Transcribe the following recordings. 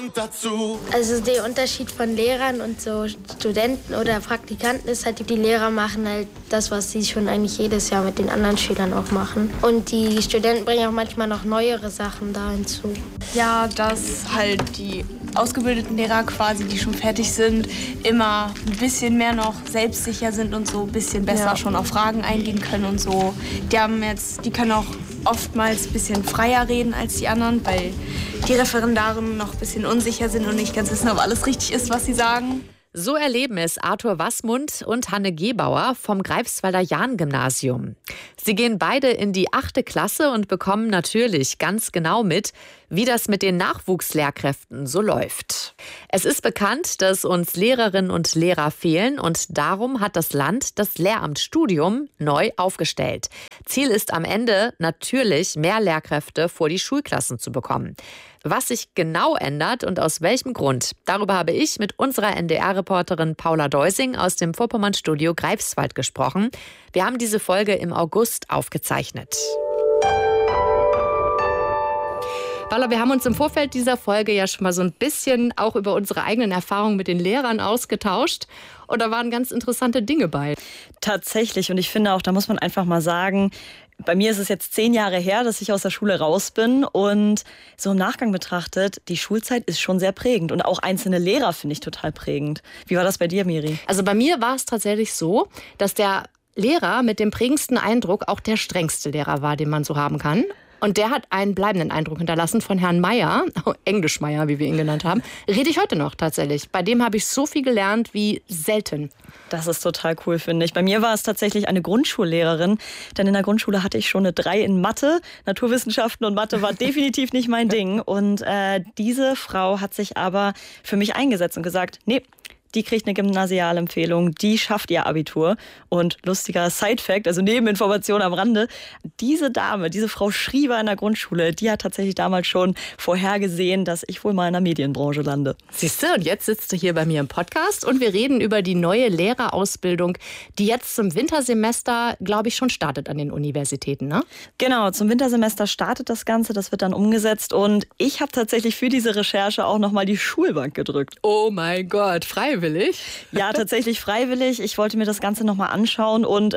Also der Unterschied von Lehrern und so Studenten oder Praktikanten ist halt, die Lehrer machen halt das, was sie schon eigentlich jedes Jahr mit den anderen Schülern auch machen. Und die Studenten bringen auch manchmal noch neuere Sachen da hinzu. Ja, dass halt die ausgebildeten Lehrer quasi, die schon fertig sind, immer ein bisschen mehr noch selbstsicher sind und so ein bisschen besser schon auf Fragen eingehen können und so. Die können auch oftmals ein bisschen freier reden als die anderen, weil die Referendarinnen noch ein bisschen unsicher sind und nicht ganz wissen, ob alles richtig ist, was sie sagen. So erleben es Arthur Wassmund und Hanne Gebauer vom Greifswalder Jahn-Gymnasium. Sie gehen beide in die 8. Klasse und bekommen natürlich ganz genau mit, wie das mit den Nachwuchslehrkräften so läuft. Es ist bekannt, dass uns Lehrerinnen und Lehrer fehlen und darum hat das Land das Lehramtsstudium neu aufgestellt. Ziel ist am Ende natürlich, mehr Lehrkräfte vor die Schulklassen zu bekommen. Was sich genau ändert und aus welchem Grund, darüber habe ich mit unserer NDR-Reporterin Paula Deusing aus dem Vorpommern-Studio Greifswald gesprochen. Wir haben diese Folge im August aufgezeichnet. Paula, wir haben uns im Vorfeld dieser Folge ja schon mal so ein bisschen auch über unsere eigenen Erfahrungen mit den Lehrern ausgetauscht. Und da waren ganz interessante Dinge bei. Tatsächlich. Und ich finde auch, da muss man einfach mal sagen, bei mir ist es jetzt 10 Jahre her, dass ich aus der Schule raus bin. Und so im Nachgang betrachtet, die Schulzeit ist schon sehr prägend. Und auch einzelne Lehrer finde ich total prägend. Wie war das bei dir, Miri? Also bei mir war es tatsächlich so, dass der Lehrer mit dem prägendsten Eindruck auch der strengste Lehrer war, den man so haben kann. Und der hat einen bleibenden Eindruck hinterlassen von Herrn Meier, Englisch Meier, wie wir ihn genannt haben. Rede ich heute noch tatsächlich. Bei dem habe ich so viel gelernt wie selten. Das ist total cool, finde ich. Bei mir war es tatsächlich eine Grundschullehrerin, denn in der Grundschule hatte ich schon eine 3 in Mathe. Naturwissenschaften und Mathe war definitiv nicht mein Ding. Und diese Frau hat sich aber für mich eingesetzt und gesagt, nee, die kriegt eine Gymnasialempfehlung, die schafft ihr Abitur. Und lustiger Side-Fact, also Nebeninformation am Rande, diese Dame, diese Frau Schriever in der Grundschule, die hat tatsächlich damals schon vorhergesehen, dass ich wohl mal in der Medienbranche lande. Siehst du, und jetzt sitzt du hier bei mir im Podcast und wir reden über die neue Lehrerausbildung, die jetzt zum Wintersemester, glaube ich, schon startet an den Universitäten, ne? Genau, zum Wintersemester startet das Ganze, das wird dann umgesetzt und ich habe tatsächlich für diese Recherche auch nochmal die Schulbank gedrückt. Oh mein Gott, freiwillig? Ja, tatsächlich freiwillig. Ich wollte mir das Ganze nochmal anschauen und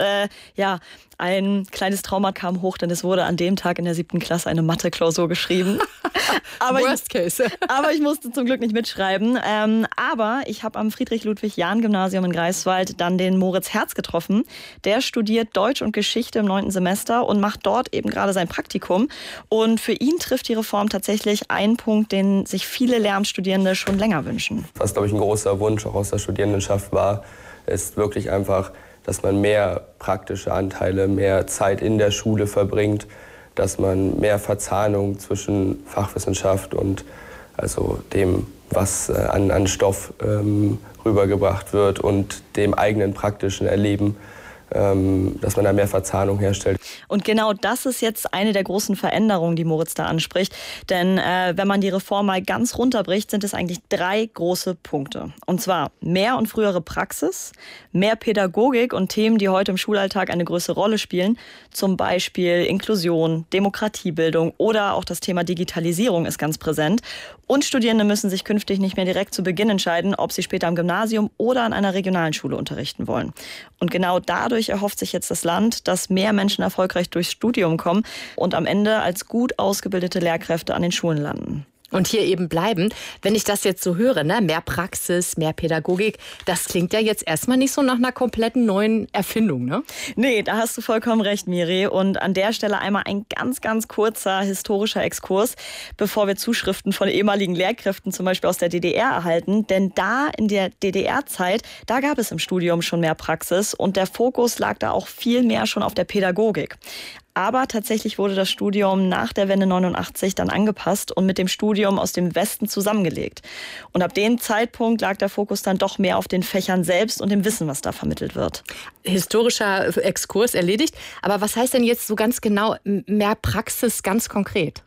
ein kleines Trauma kam hoch, denn es wurde an dem Tag in der 7. Klasse eine Mathe-Klausur geschrieben. Worst case. Aber ich musste zum Glück nicht mitschreiben. Aber ich habe am Friedrich-Ludwig-Jahn-Gymnasium in Greifswald dann den Moritz Herz getroffen. Der studiert Deutsch und Geschichte im 9. Semester und macht dort eben gerade sein Praktikum. Und für ihn trifft die Reform tatsächlich einen Punkt, den sich viele Lehramtsstudierende schon länger wünschen. Was, glaube ich, ein großer Wunsch auch aus der Studierendenschaft war, ist wirklich einfach, dass man mehr praktische Anteile, mehr Zeit in der Schule verbringt, dass man mehr Verzahnung zwischen Fachwissenschaft und also dem, was an Stoff rübergebracht wird und dem eigenen praktischen Erleben, dass man da mehr Verzahnung herstellt. Und genau das ist jetzt eine der großen Veränderungen, die Moritz da anspricht. Denn wenn man die Reform mal ganz runterbricht, sind es eigentlich 3 große Punkte. Und zwar mehr und frühere Praxis, mehr Pädagogik und Themen, die heute im Schulalltag eine größere Rolle spielen. Zum Beispiel Inklusion, Demokratiebildung oder auch das Thema Digitalisierung ist ganz präsent. Und Studierende müssen sich künftig nicht mehr direkt zu Beginn entscheiden, ob sie später am Gymnasium oder an einer regionalen Schule unterrichten wollen. Und genau dadurch erhofft sich jetzt das Land, dass mehr Menschen erfolgreich durchs Studium kommen und am Ende als gut ausgebildete Lehrkräfte an den Schulen landen. Und hier eben bleiben. Wenn ich das jetzt so höre, ne, mehr Praxis, mehr Pädagogik, das klingt ja jetzt erstmal nicht so nach einer kompletten neuen Erfindung, ne? Nee, da hast du vollkommen recht, Miri. Und an der Stelle einmal ein ganz, ganz kurzer historischer Exkurs, bevor wir Zuschriften von ehemaligen Lehrkräften zum Beispiel aus der DDR erhalten. Denn da in der DDR-Zeit, da gab es im Studium schon mehr Praxis und der Fokus lag da auch viel mehr schon auf der Pädagogik. Aber tatsächlich wurde das Studium nach der Wende 89 dann angepasst und mit dem Studium aus dem Westen zusammengelegt. Und ab dem Zeitpunkt lag der Fokus dann doch mehr auf den Fächern selbst und dem Wissen, was da vermittelt wird. Historischer Exkurs erledigt. Aber was heißt denn jetzt so ganz genau mehr Praxis ganz konkret?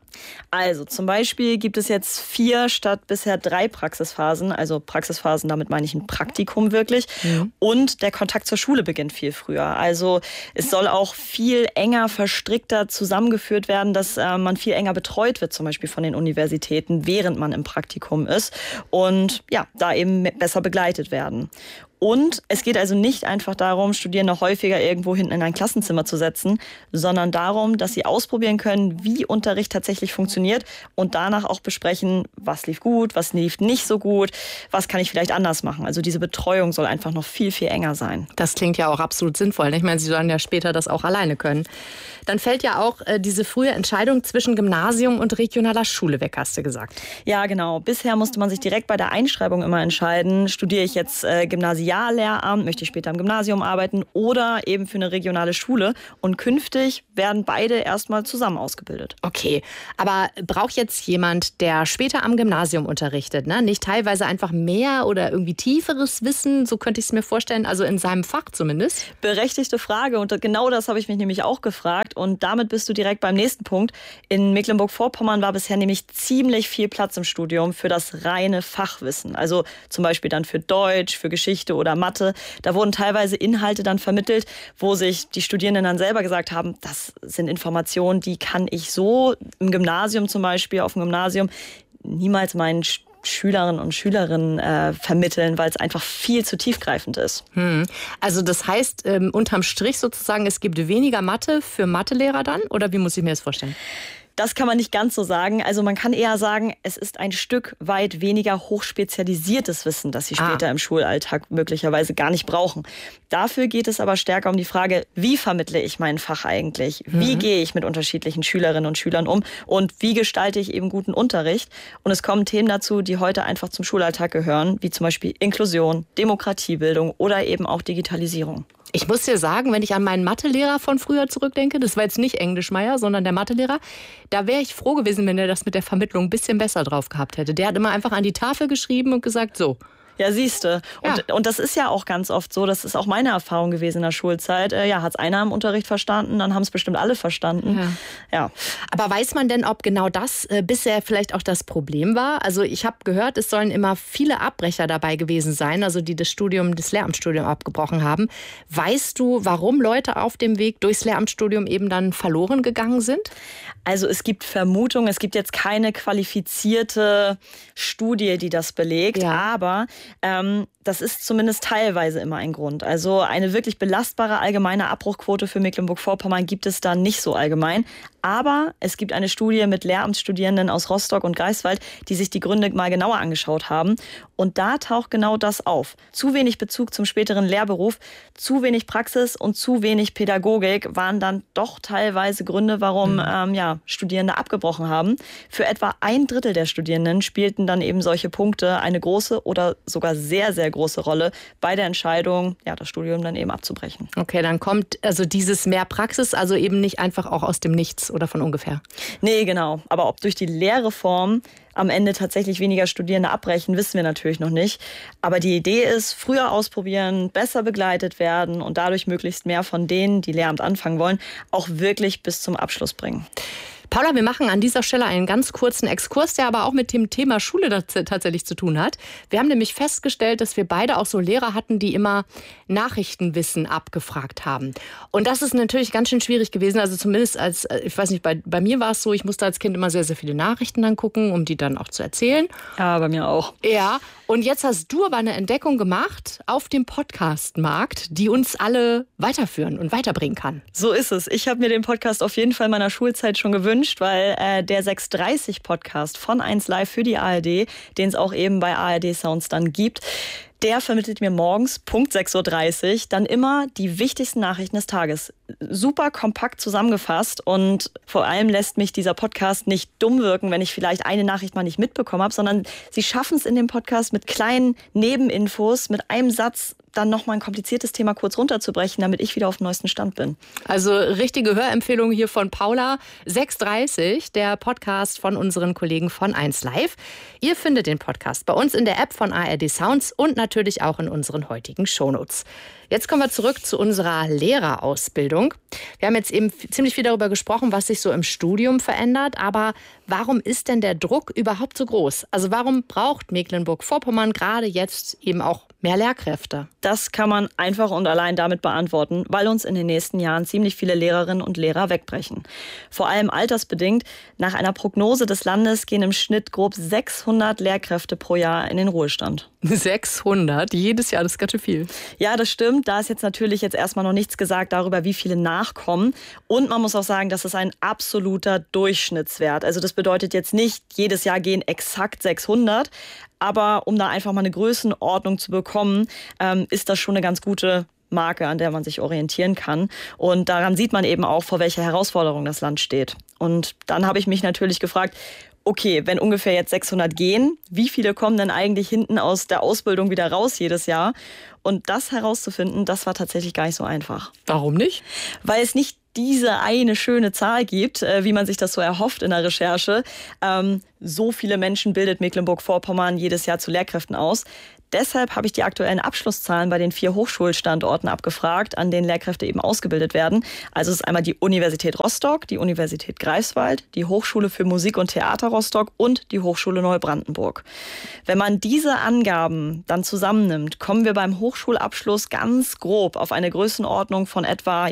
Also zum Beispiel gibt es jetzt 4 statt bisher 3 Praxisphasen. Also Praxisphasen, damit meine ich ein Praktikum wirklich. Und der Kontakt zur Schule beginnt viel früher. Also es soll auch viel enger, verstrickter zusammengeführt werden, dass man viel enger betreut wird, zum Beispiel von den Universitäten, während man im Praktikum ist. Und ja, da eben besser begleitet werden. Und es geht also nicht einfach darum, Studierende häufiger irgendwo hinten in ein Klassenzimmer zu setzen, sondern darum, dass sie ausprobieren können, wie Unterricht tatsächlich funktioniert und danach auch besprechen, was lief gut, was lief nicht so gut, was kann ich vielleicht anders machen. Also diese Betreuung soll einfach noch viel, viel enger sein. Das klingt ja auch absolut sinnvoll. Ich meine, Sie sollen ja später das auch alleine können. Dann fällt ja auch diese frühe Entscheidung zwischen Gymnasium und regionaler Schule weg, hast du gesagt. Ja, genau. Bisher musste man sich direkt bei der Einschreibung immer entscheiden, studiere ich jetzt Gymnasiallehramt, möchte ich später im Gymnasium arbeiten oder eben für eine regionale Schule. Und künftig werden beide erstmal zusammen ausgebildet. Okay, aber braucht jetzt jemand, der später am Gymnasium unterrichtet, ne? Nicht teilweise einfach mehr oder irgendwie tieferes Wissen, so könnte ich es mir vorstellen, also in seinem Fach zumindest? Berechtigte Frage und genau das habe ich mich nämlich auch gefragt. Und damit bist du direkt beim nächsten Punkt. In Mecklenburg-Vorpommern war bisher nämlich ziemlich viel Platz im Studium für das reine Fachwissen. Also zum Beispiel dann für Deutsch, für Geschichte oder Mathe. Da wurden teilweise Inhalte dann vermittelt, wo sich die Studierenden dann selber gesagt haben, das sind Informationen, die kann ich so im Gymnasium zum Beispiel, auf dem Gymnasium, niemals meinen Schülerinnen und Schülerinnen vermitteln, weil es einfach viel zu tiefgreifend ist. Also das heißt, unterm Strich sozusagen, es gibt weniger Mathe für Mathelehrer dann? Oder wie muss ich mir das vorstellen? Das kann man nicht ganz so sagen. Also man kann eher sagen, es ist ein Stück weit weniger hochspezialisiertes Wissen, das sie später im Schulalltag möglicherweise gar nicht brauchen. Dafür geht es aber stärker um die Frage, wie vermittle ich mein Fach eigentlich? Wie gehe ich mit unterschiedlichen Schülerinnen und Schülern um? Und wie gestalte ich eben guten Unterricht? Und es kommen Themen dazu, die heute einfach zum Schulalltag gehören, wie zum Beispiel Inklusion, Demokratiebildung oder eben auch Digitalisierung. Ich muss dir sagen, wenn ich an meinen Mathelehrer von früher zurückdenke, das war jetzt nicht Englischmeier, sondern der Mathelehrer, da wäre ich froh gewesen, wenn er das mit der Vermittlung ein bisschen besser drauf gehabt hätte. Der hat immer einfach an die Tafel geschrieben und gesagt, so. Ja, siehste. Und das ist ja auch ganz oft so, das ist auch meine Erfahrung gewesen in der Schulzeit. Hat es einer im Unterricht verstanden, dann haben es bestimmt alle verstanden. Ja. Aber weiß man denn, ob genau das bisher vielleicht auch das Problem war? Also ich habe gehört, es sollen immer viele Abbrecher dabei gewesen sein, also die das Lehramtsstudium abgebrochen haben. Weißt du, warum Leute auf dem Weg durchs Lehramtsstudium eben dann verloren gegangen sind? Also es gibt Vermutungen, es gibt jetzt keine qualifizierte Studie, die das belegt, aber das ist zumindest teilweise immer ein Grund. Also eine wirklich belastbare allgemeine Abbruchquote für Mecklenburg-Vorpommern gibt es da nicht so allgemein. Aber es gibt eine Studie mit Lehramtsstudierenden aus Rostock und Greifswald, die sich die Gründe mal genauer angeschaut haben. Und da taucht genau das auf. Zu wenig Bezug zum späteren Lehrberuf, zu wenig Praxis und zu wenig Pädagogik waren dann doch teilweise Gründe, warum Studierende abgebrochen haben. Für etwa 1/3 der Studierenden spielten dann eben solche Punkte eine große oder sogar sehr, sehr große Rolle bei der Entscheidung, das Studium dann eben abzubrechen. Okay, dann kommt also dieses mehr Praxis, also eben nicht einfach auch aus dem Nichts oder von ungefähr. Nee, genau. Aber ob durch die Lehrreform am Ende tatsächlich weniger Studierende abbrechen, wissen wir natürlich noch nicht. Aber die Idee ist, früher ausprobieren, besser begleitet werden und dadurch möglichst mehr von denen, die Lehramt anfangen wollen, auch wirklich bis zum Abschluss bringen. Paula, wir machen an dieser Stelle einen ganz kurzen Exkurs, der aber auch mit dem Thema Schule tatsächlich zu tun hat. Wir haben nämlich festgestellt, dass wir beide auch so Lehrer hatten, die immer Nachrichtenwissen abgefragt haben. Und das ist natürlich ganz schön schwierig gewesen. Also zumindest ich weiß nicht, bei mir war es so, ich musste als Kind immer sehr, sehr viele Nachrichten dann gucken, um die dann auch zu erzählen. Ja, bei mir auch. Ja, und jetzt hast du aber eine Entdeckung gemacht auf dem Podcast-Markt, die uns alle weiterführen und weiterbringen kann. So ist es. Ich habe mir den Podcast auf jeden Fall in meiner Schulzeit schon gewünscht, weil der 6:30-Podcast von 1Live für die ARD, den es auch eben bei ARD Sounds dann gibt, der vermittelt mir morgens, Punkt 6:30 Uhr, dann immer die wichtigsten Nachrichten des Tages. Super kompakt zusammengefasst und vor allem lässt mich dieser Podcast nicht dumm wirken, wenn ich vielleicht eine Nachricht mal nicht mitbekommen habe, sondern sie schaffen es in dem Podcast mit kleinen Nebeninfos, mit einem Satz dann nochmal ein kompliziertes Thema kurz runterzubrechen, damit ich wieder auf dem neuesten Stand bin. Also richtige Hörempfehlung hier von Paula. 6.30, der Podcast von unseren Kollegen von 1Live. Ihr findet den Podcast bei uns in der App von ARD Sounds und natürlich auch in unseren heutigen Shownotes. Jetzt kommen wir zurück zu unserer Lehrerausbildung. Wir haben jetzt eben ziemlich viel darüber gesprochen, was sich so im Studium verändert. Aber warum ist denn der Druck überhaupt so groß? Also warum braucht Mecklenburg-Vorpommern gerade jetzt eben auch mehr Lehrkräfte? Das kann man einfach und allein damit beantworten, weil uns in den nächsten Jahren ziemlich viele Lehrerinnen und Lehrer wegbrechen. Vor allem altersbedingt. Nach einer Prognose des Landes gehen im Schnitt grob 600 Lehrkräfte pro Jahr in den Ruhestand. 600? Jedes Jahr, das ist ganz schön viel. Ja, das stimmt. Da ist jetzt natürlich erstmal noch nichts gesagt darüber, wie viele nachkommen. Und man muss auch sagen, das ist ein absoluter Durchschnittswert. Also das bedeutet jetzt nicht, jedes Jahr gehen exakt 600. Aber um da einfach mal eine Größenordnung zu bekommen, ist das schon eine ganz gute Marke, an der man sich orientieren kann. Und daran sieht man eben auch, vor welcher Herausforderung das Land steht. Und dann habe ich mich natürlich gefragt, okay, wenn ungefähr jetzt 600 gehen, wie viele kommen denn eigentlich hinten aus der Ausbildung wieder raus jedes Jahr? Und das herauszufinden, das war tatsächlich gar nicht so einfach. Warum nicht? Weil es nicht diese eine schöne Zahl gibt, wie man sich das so erhofft in der Recherche. So viele Menschen bildet Mecklenburg-Vorpommern jedes Jahr zu Lehrkräften aus. Deshalb habe ich die aktuellen Abschlusszahlen bei den 4 Hochschulstandorten abgefragt, an denen Lehrkräfte eben ausgebildet werden. Also es ist einmal die Universität Rostock, die Universität Greifswald, die Hochschule für Musik und Theater Rostock und die Hochschule Neubrandenburg. Wenn man diese Angaben dann zusammennimmt, kommen wir beim Hochschulabschluss ganz grob auf eine Größenordnung von etwa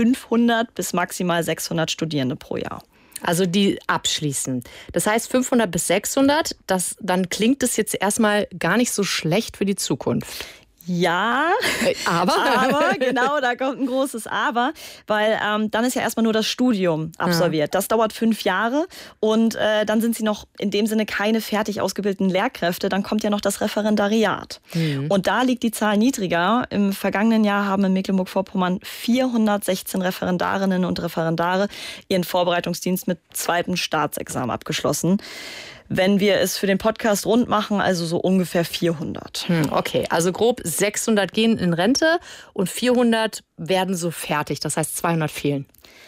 500 bis maximal 600 Studierende pro Jahr. Also die abschließen. Das heißt 500 bis 600, dann klingt das jetzt erstmal gar nicht so schlecht für die Zukunft. Ja, aber genau, da kommt ein großes Aber, weil dann ist ja erstmal nur das Studium absolviert. Ja. Das dauert 5 Jahre und dann sind sie noch in dem Sinne keine fertig ausgebildeten Lehrkräfte. Dann kommt ja noch das Referendariat. Mhm. Und da liegt die Zahl niedriger. Im vergangenen Jahr haben in Mecklenburg-Vorpommern 416 Referendarinnen und Referendare ihren Vorbereitungsdienst mit 2. Staatsexamen abgeschlossen. Wenn wir es für den Podcast rund machen, also so ungefähr 400. Okay, also grob 600 gehen in Rente und 400 werden so fertig, das heißt 200 fehlen.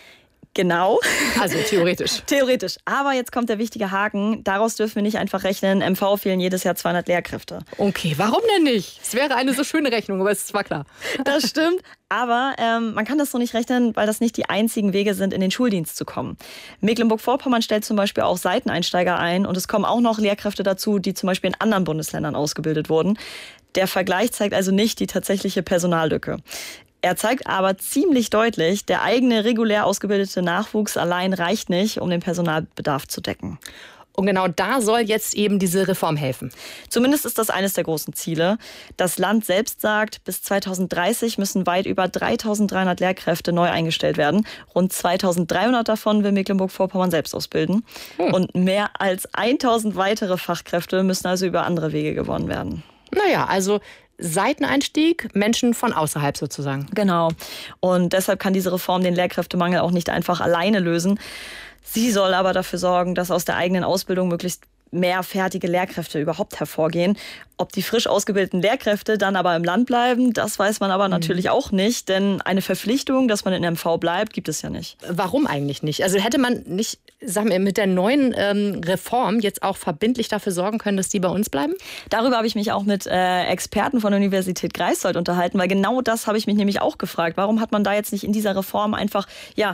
Genau. Also theoretisch. Theoretisch. Aber jetzt kommt der wichtige Haken. Daraus dürfen wir nicht einfach rechnen. MV fehlen jedes Jahr 200 Lehrkräfte. Okay, warum denn nicht? Es wäre eine so schöne Rechnung, aber es ist zwar klar. Das stimmt. Aber man kann das so nicht rechnen, weil das nicht die einzigen Wege sind, in den Schuldienst zu kommen. Mecklenburg-Vorpommern stellt zum Beispiel auch Seiteneinsteiger ein. Und es kommen auch noch Lehrkräfte dazu, die zum Beispiel in anderen Bundesländern ausgebildet wurden. Der Vergleich zeigt also nicht die tatsächliche Personallücke. Er zeigt aber ziemlich deutlich, der eigene regulär ausgebildete Nachwuchs allein reicht nicht, um den Personalbedarf zu decken. Und genau da soll jetzt eben diese Reform helfen. Zumindest ist das eines der großen Ziele. Das Land selbst sagt, bis 2030 müssen weit über 3.300 Lehrkräfte neu eingestellt werden. Rund 2.300 davon will Mecklenburg-Vorpommern selbst ausbilden. Und mehr als 1.000 weitere Fachkräfte müssen also über andere Wege gewonnen werden. Naja, also Seiteneinstieg, Menschen von außerhalb sozusagen. Genau. Und deshalb kann diese Reform den Lehrkräftemangel auch nicht einfach alleine lösen. Sie soll aber dafür sorgen, dass aus der eigenen Ausbildung möglichst mehr fertige Lehrkräfte überhaupt hervorgehen. Ob die frisch ausgebildeten Lehrkräfte dann aber im Land bleiben, das weiß man aber natürlich auch nicht. Denn eine Verpflichtung, dass man in MV bleibt, gibt es ja nicht. Warum eigentlich nicht? Also hätte man nicht, sagen wir, mit der neuen Reform jetzt auch verbindlich dafür sorgen können, dass die bei uns bleiben? Darüber habe ich mich auch mit Experten von der Universität Greifswald unterhalten, weil genau das habe ich mich nämlich auch gefragt. Warum hat man da jetzt nicht in dieser Reform einfach,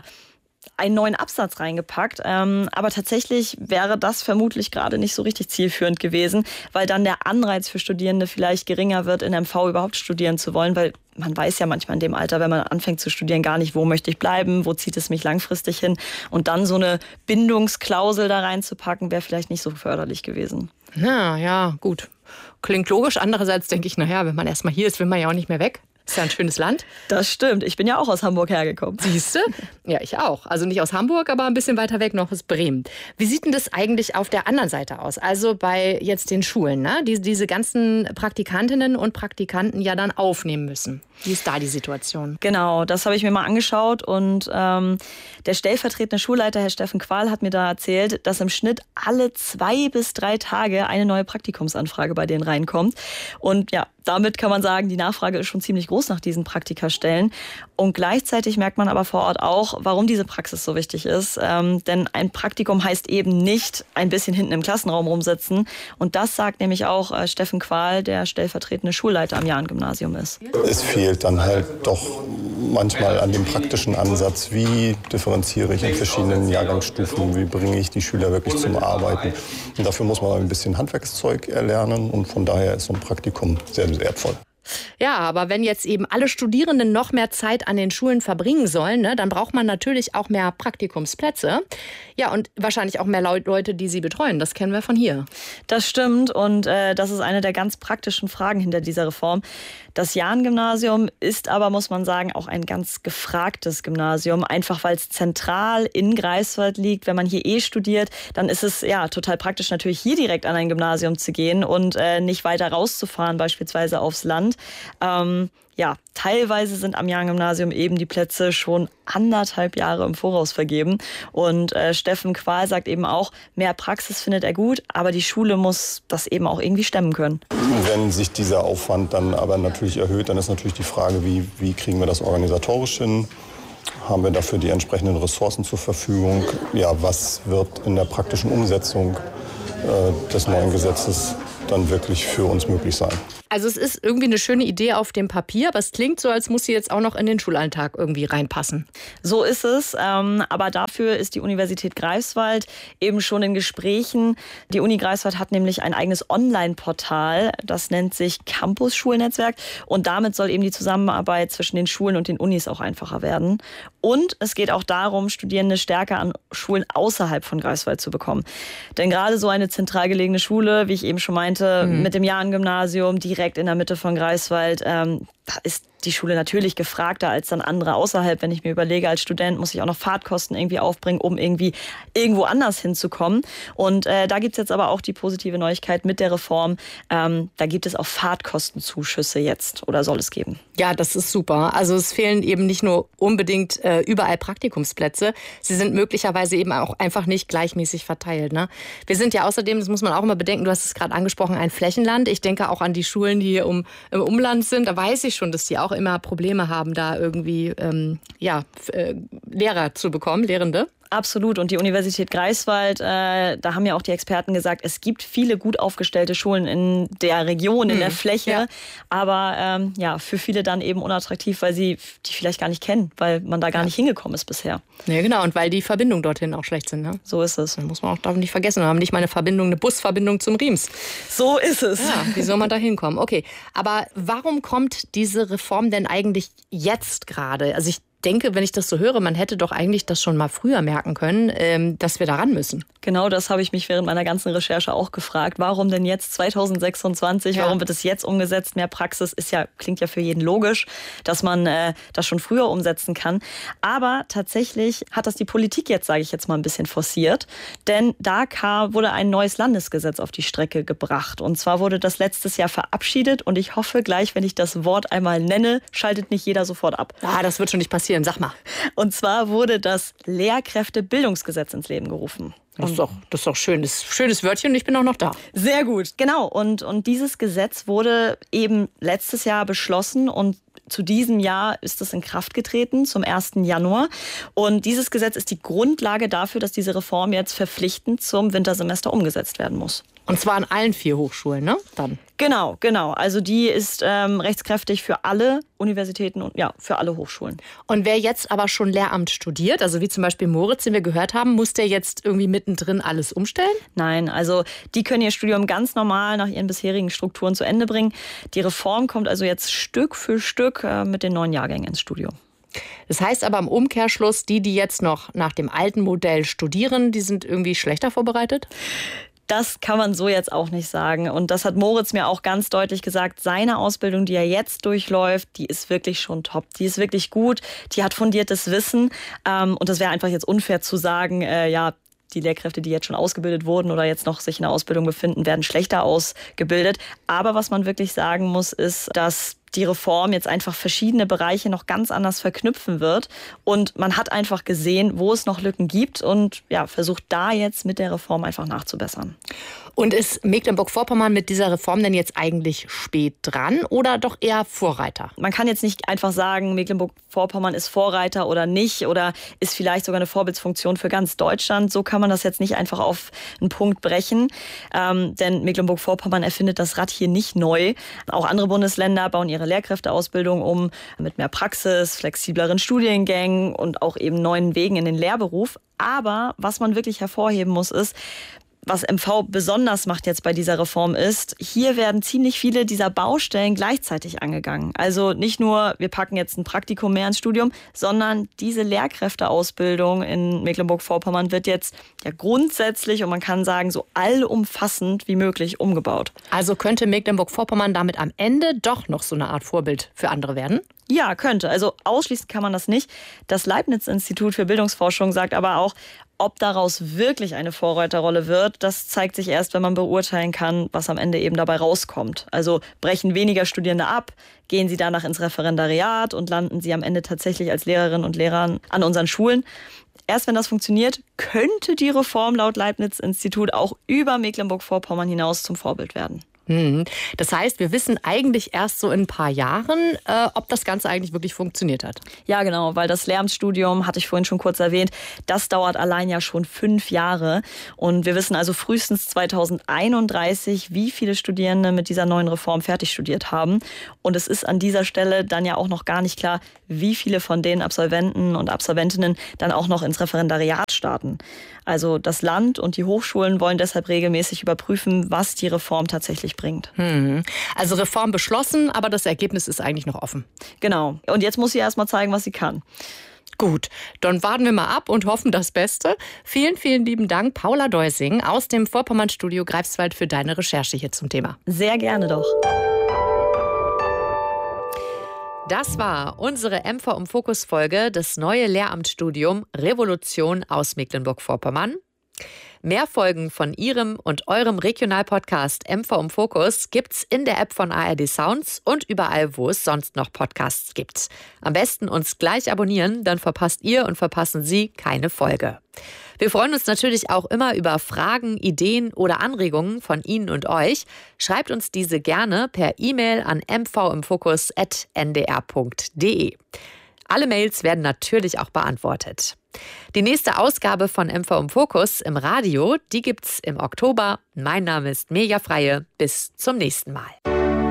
einen neuen Absatz reingepackt. Aber tatsächlich wäre das vermutlich gerade nicht so richtig zielführend gewesen, weil dann der Anreiz für Studierende vielleicht geringer wird, in MV überhaupt studieren zu wollen, weil man weiß ja manchmal in dem Alter, wenn man anfängt zu studieren, gar nicht, wo möchte ich bleiben, wo zieht es mich langfristig hin. Und dann so eine Bindungsklausel da reinzupacken, wäre vielleicht nicht so förderlich gewesen. Ja, gut. Klingt logisch. Andererseits denke ich, wenn man erstmal hier ist, will man ja auch nicht mehr weg. Ist ja ein schönes Land. Das stimmt. Ich bin ja auch aus Hamburg hergekommen. Siehst du? Ja, ich auch. Also nicht aus Hamburg, aber ein bisschen weiter weg noch ist Bremen. Wie sieht denn das eigentlich auf der anderen Seite aus? Also bei jetzt den Schulen, ne? Die diese ganzen Praktikantinnen und Praktikanten ja dann aufnehmen müssen. Wie ist da die Situation? Genau, das habe ich mir mal angeschaut und der stellvertretende Schulleiter, Herr Steffen Quahl, hat mir da erzählt, dass im Schnitt alle 2 bis 3 Tage eine neue Praktikumsanfrage bei denen reinkommt. Und ja, damit kann man sagen, die Nachfrage ist schon ziemlich groß nach diesen Praktikastellen. Und gleichzeitig merkt man aber vor Ort auch, warum diese Praxis so wichtig ist. Denn ein Praktikum heißt eben nicht ein bisschen hinten im Klassenraum rumsitzen. Und das sagt nämlich auch Steffen Quahl, der stellvertretende Schulleiter am Jahn-Gymnasium ist. Es fehlt dann halt doch manchmal an dem praktischen Ansatz. Wie differenziere ich in verschiedenen Jahrgangsstufen? Wie bringe ich die Schüler wirklich zum Arbeiten? Und dafür muss man ein bisschen Handwerkszeug erlernen. Und von daher ist so ein Praktikum sehr wertvoll. Ja, aber wenn jetzt eben alle Studierenden noch mehr Zeit an den Schulen verbringen sollen, ne, dann braucht man natürlich auch mehr Praktikumsplätze. Ja, und wahrscheinlich auch mehr Leute, die sie betreuen. Das kennen wir von hier. Das stimmt und das ist eine der ganz praktischen Fragen hinter dieser Reform. Das Jahn-Gymnasium ist aber, muss man sagen, auch ein ganz gefragtes Gymnasium. Einfach weil es zentral in Greifswald liegt. Wenn man hier studiert, dann ist es ja total praktisch, natürlich hier direkt an ein Gymnasium zu gehen und nicht weiter rauszufahren, beispielsweise aufs Land. Ja, teilweise sind am Jahn-Gymnasium eben die Plätze schon 1,5 Jahre im Voraus vergeben. Und Steffen Quahl sagt eben auch, mehr Praxis findet er gut, aber die Schule muss das eben auch irgendwie stemmen können. Wenn sich dieser Aufwand dann aber natürlich erhöht, dann ist natürlich die Frage, wie kriegen wir das organisatorisch hin? Haben wir dafür die entsprechenden Ressourcen zur Verfügung? Ja, was wird in der praktischen Umsetzung des neuen Gesetzes dann wirklich für uns möglich sein? Also es ist irgendwie eine schöne Idee auf dem Papier, aber es klingt so, als muss sie jetzt auch noch in den Schulalltag irgendwie reinpassen. So ist es, aber dafür ist die Universität Greifswald eben schon in Gesprächen. Die Uni Greifswald hat nämlich ein eigenes Online-Portal, das nennt sich Campus-Schulnetzwerk und damit soll eben die Zusammenarbeit zwischen den Schulen und den Unis auch einfacher werden. Und es geht auch darum, Studierende stärker an Schulen außerhalb von Greifswald zu bekommen. Denn gerade so eine zentral gelegene Schule, wie ich eben schon meinte, mit dem Jahn-Gymnasium, direkt in der Mitte von Greifswald, da ist die Schule natürlich gefragter als dann andere außerhalb. Wenn ich mir überlege, als Student muss ich auch noch Fahrtkosten irgendwie aufbringen, um irgendwie irgendwo anders hinzukommen. Und da gibt es jetzt aber auch die positive Neuigkeit mit der Reform. Da gibt es auch Fahrtkostenzuschüsse jetzt oder soll es geben. Ja, das ist super. Also es fehlen eben nicht nur unbedingt überall Praktikumsplätze. Sie sind möglicherweise eben auch einfach nicht gleichmäßig verteilt. Ne? Wir sind ja außerdem, das muss man auch immer bedenken, du hast es gerade angesprochen, ein Flächenland. Ich denke auch an die Schulen, die hier im Umland sind. Da weiß ich schon, dass die auch immer Probleme haben, da irgendwie Lehrer zu bekommen, Lehrende. Absolut. Und die Universität Greifswald, da haben ja auch die Experten gesagt, es gibt viele gut aufgestellte Schulen in der Region, in der Fläche. Ja. Aber für viele dann eben unattraktiv, weil sie die vielleicht gar nicht kennen, weil man da gar nicht hingekommen ist bisher. Ja, genau. Und weil die Verbindungen dorthin auch schlecht sind. Ne? So ist es. Das muss man auch nicht vergessen. Wir haben nicht mal eine Busverbindung zum Riems. So ist es. Ja, wie soll man da hinkommen? Okay. Aber warum kommt diese Reform denn eigentlich jetzt gerade? Also ich denke, wenn ich das so höre, man hätte doch eigentlich das schon mal früher merken können, dass wir da ran müssen. Genau, das habe ich mich während meiner ganzen Recherche auch gefragt. Warum denn jetzt 2026? Ja. Warum wird es jetzt umgesetzt? Mehr Praxis klingt ja für jeden logisch, dass man das schon früher umsetzen kann. Aber tatsächlich hat das die Politik jetzt, sage ich jetzt mal, ein bisschen forciert. Denn da wurde ein neues Landesgesetz auf die Strecke gebracht. Und zwar wurde das letztes Jahr verabschiedet. Und ich hoffe gleich, wenn ich das Wort einmal nenne, schaltet nicht jeder sofort ab. Ah, das wird schon nicht passieren. Sag mal. Und zwar wurde das Lehrkräftebildungsgesetz ins Leben gerufen. Das ist doch schönes Wörtchen und ich bin auch noch da. Sehr gut, genau. Und dieses Gesetz wurde eben letztes Jahr beschlossen und zu diesem Jahr ist es in Kraft getreten, zum 1. Januar. Und dieses Gesetz ist die Grundlage dafür, dass diese Reform jetzt verpflichtend zum Wintersemester umgesetzt werden muss. Und zwar an allen 4 Hochschulen, ne? Dann. Genau. Also die ist rechtskräftig für alle Universitäten und für alle Hochschulen. Und wer jetzt aber schon Lehramt studiert, also wie zum Beispiel Moritz, den wir gehört haben, muss der jetzt irgendwie mittendrin alles umstellen? Nein, also die können ihr Studium ganz normal nach ihren bisherigen Strukturen zu Ende bringen. Die Reform kommt also jetzt Stück für Stück mit den neuen Jahrgängen ins Studium. Das heißt aber im Umkehrschluss, die jetzt noch nach dem alten Modell studieren, die sind irgendwie schlechter vorbereitet? Das kann man so jetzt auch nicht sagen. Und das hat Moritz mir auch ganz deutlich gesagt. Seine Ausbildung, die er jetzt durchläuft, die ist wirklich schon top. Die ist wirklich gut. Die hat fundiertes Wissen. Und das wäre einfach jetzt unfair zu sagen, die Lehrkräfte, die jetzt schon ausgebildet wurden oder jetzt noch sich in der Ausbildung befinden, werden schlechter ausgebildet. Aber was man wirklich sagen muss, ist, dass die Reform jetzt einfach verschiedene Bereiche noch ganz anders verknüpfen wird. Und man hat einfach gesehen, wo es noch Lücken gibt und versucht da jetzt mit der Reform einfach nachzubessern. Und ist Mecklenburg-Vorpommern mit dieser Reform denn jetzt eigentlich spät dran oder doch eher Vorreiter? Man kann jetzt nicht einfach sagen, Mecklenburg-Vorpommern ist Vorreiter oder nicht oder ist vielleicht sogar eine Vorbildsfunktion für ganz Deutschland. So kann man das jetzt nicht einfach auf einen Punkt brechen. Denn Mecklenburg-Vorpommern erfindet das Rad hier nicht neu. Auch andere Bundesländer bauen ihre Lehrkräfteausbildung um mit mehr Praxis, flexibleren Studiengängen und auch eben neuen Wegen in den Lehrberuf. Aber was man wirklich hervorheben muss, ist, was MV besonders macht jetzt bei dieser Reform ist, hier werden ziemlich viele dieser Baustellen gleichzeitig angegangen. Also nicht nur, wir packen jetzt ein Praktikum mehr ins Studium, sondern diese Lehrkräfteausbildung in Mecklenburg-Vorpommern wird jetzt grundsätzlich und man kann sagen, so allumfassend wie möglich umgebaut. Also könnte Mecklenburg-Vorpommern damit am Ende doch noch so eine Art Vorbild für andere werden? Ja, könnte. Also ausschließen kann man das nicht. Das Leibniz-Institut für Bildungsforschung sagt aber auch, ob daraus wirklich eine Vorreiterrolle wird, das zeigt sich erst, wenn man beurteilen kann, was am Ende eben dabei rauskommt. Also brechen weniger Studierende ab, gehen sie danach ins Referendariat und landen sie am Ende tatsächlich als Lehrerinnen und Lehrer an unseren Schulen. Erst wenn das funktioniert, könnte die Reform laut Leibniz-Institut auch über Mecklenburg-Vorpommern hinaus zum Vorbild werden. Das heißt, wir wissen eigentlich erst so in ein paar Jahren, ob das Ganze eigentlich wirklich funktioniert hat. Ja, genau, weil das Lehramtsstudium, hatte ich vorhin schon kurz erwähnt, das dauert allein ja schon 5 Jahre. Und wir wissen also frühestens 2031, wie viele Studierende mit dieser neuen Reform fertig studiert haben. Und es ist an dieser Stelle dann ja auch noch gar nicht klar, wie viele von den Absolventen und Absolventinnen dann auch noch ins Referendariat starten. Also das Land und die Hochschulen wollen deshalb regelmäßig überprüfen, was die Reform tatsächlich bringt. Also Reform beschlossen, aber das Ergebnis ist eigentlich noch offen. Genau. Und jetzt muss sie erst mal zeigen, was sie kann. Gut, dann warten wir mal ab und hoffen das Beste. Vielen, vielen lieben Dank, Paula Deusing aus dem Vorpommern-Studio Greifswald für deine Recherche hier zum Thema. Sehr gerne doch. Das war unsere MV im Fokus-Folge, das neue Lehramtsstudium Revolution aus Mecklenburg-Vorpommern. Mehr Folgen von Ihrem und eurem Regionalpodcast MV im Fokus gibt's in der App von ARD Sounds und überall, wo es sonst noch Podcasts gibt. Am besten uns gleich abonnieren, dann verpasst ihr und verpassen Sie keine Folge. Wir freuen uns natürlich auch immer über Fragen, Ideen oder Anregungen von Ihnen und euch. Schreibt uns diese gerne per E-Mail an mvimfokus@ndr.de. Alle Mails werden natürlich auch beantwortet. Die nächste Ausgabe von MV im Fokus im Radio, die gibt's im Oktober. Mein Name ist Mirja Freie. Bis zum nächsten Mal.